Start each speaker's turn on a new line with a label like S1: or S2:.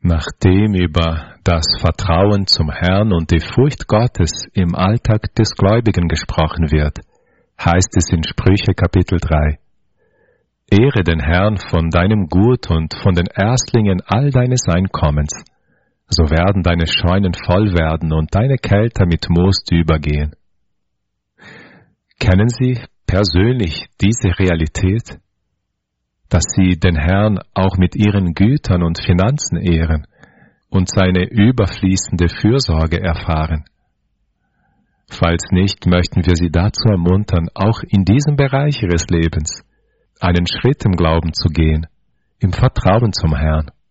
S1: Nachdem über das Vertrauen zum Herrn und die Furcht Gottes im Alltag des Gläubigen gesprochen wird, heißt es in Sprüche Kapitel 3: Ehre den Herrn von deinem Gut und von den Erstlingen all deines Einkommens, so werden deine Scheunen voll werden und deine Kelter mit Most übergehen. Kennen Sie persönlich diese Realität, dass Sie den Herrn auch mit Ihren Gütern und Finanzen ehren und seine überfließende Fürsorge erfahren? Falls nicht, möchten wir Sie dazu ermuntern, auch in diesem Bereich Ihres Lebens einen Schritt im Glauben zu gehen, im Vertrauen zum Herrn.